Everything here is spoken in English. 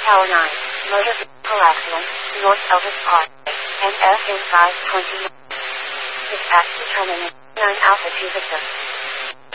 Tower 9, motor vehicle accident, North Elvis Park, NFN 529. Dispatch determinant, 9 Alpha 2 Victor.